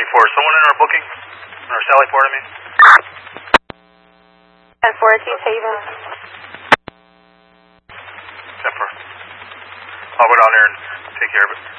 looking for? Someone in our booking? In our Sally Port, I mean? 10-4, East Haven. 10-4. I'll go down there and take care of it.